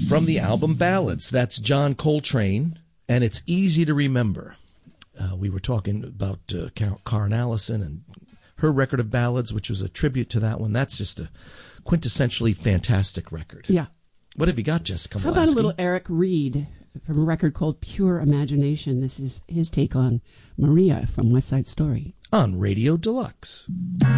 from the album Ballads. That's John Coltrane, and it's easy to remember. We were talking about Karen Allison and her record of ballads, which was a tribute to that one. That's just a quintessentially fantastic record. Yeah. What have you got, Jessica Molaski? How about a little Eric Reed from a record called Pure Imagination? This is his take on Maria from West Side Story. On Radio Deluxe.